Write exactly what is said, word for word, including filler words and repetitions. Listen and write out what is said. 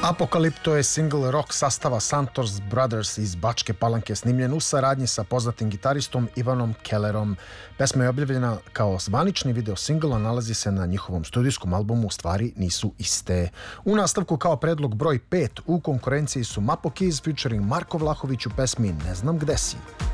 Apokalipto je single rock sastava Santos Brothers iz Bačke Palanke, snimljen u saradnji sa poznatim gitaristom Ivanom Kellerom. Pesma je objavljena kao zvanični video singl, a nalazi se na njihovom studijskom albumu Stvari nisu iste. U nastavku kao predlog broj pet u konkurenciji su Mapo Keys featuring Marko Vlahović u pesmi Ne znam gde si.